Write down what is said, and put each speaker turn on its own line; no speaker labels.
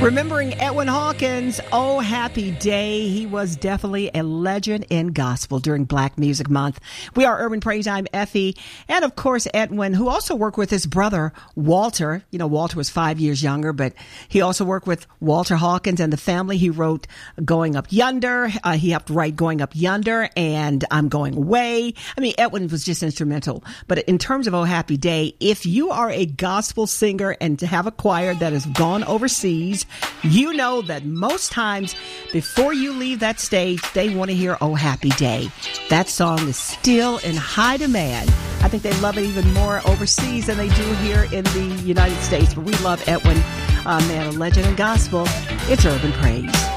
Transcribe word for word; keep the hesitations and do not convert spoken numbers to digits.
Remembering Edwin Hawkins, oh, happy day. He was definitely a legend in gospel during Black Music Month. We are Urban Praise. I'm Effie. And, of course, Edwin, who also worked with his brother, Walter. You know, Walter was five years younger, but he also worked with Walter Hawkins and the family. He wrote Going Up Yonder. Uh, he helped write Going Up Yonder and I'm Going Away. I mean, Edwin was just instrumental. But in terms of Oh, happy day, if you are a gospel singer and to have a choir that has gone overseas, you know that most times before you leave that stage, they want to hear Oh Happy Day. That song is still in high demand. I think they love it even more overseas than they do here in the United States. But we love Edwin, uh, man, a legend in gospel. It's Urban Praise.